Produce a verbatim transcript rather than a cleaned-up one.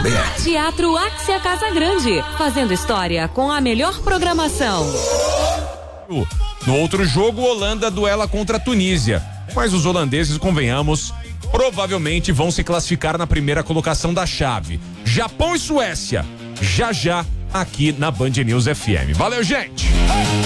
br. Teatro Axia Casa Grande, fazendo história com a melhor programação. No outro jogo, Holanda duela contra a Tunísia, mas os holandeses, convenhamos, provavelmente vão se classificar na primeira colocação da chave. Japão e Suécia, já já aqui na Band News F M. Valeu, gente!